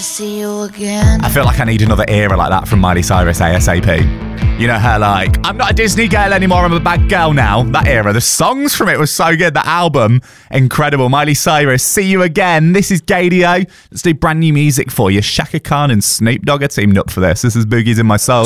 see you again. I feel like I need another era like that from Miley Cyrus ASAP. You know, her like, I'm not a Disney girl anymore, I'm a bad girl now. That era, the songs from it was so good. The album, incredible. Miley Cyrus, see you again. This is Gaydio. Let's do brand new music for you. Shaka Khan and Snoop Dogg are teamed up for this. This is Boogies in My Soul.